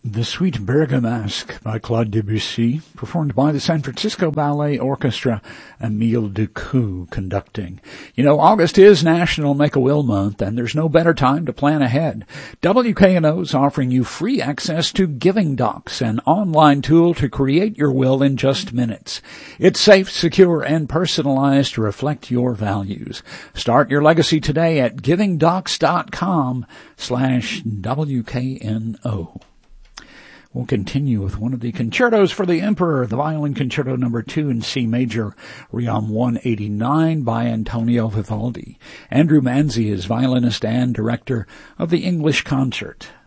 The Suite Bergamasque by Claude Debussy, performed by the San Francisco Ballet Orchestra, Émile Decaux conducting. You know, August is National Make-A-Will Month, and there's no better time to plan ahead. WKNO's offering you free access to Giving Docs, an online tool to create your will in just minutes. It's safe, secure, and personalized to reflect your values. Start your legacy today at givingdocs.com/WKNO. We'll continue with one of the concertos for the Emperor, the Violin Concerto No. 2 in C Major, Requiem 189 by Antonio Vivaldi. Andrew Manzi is violinist and director of the English Concert.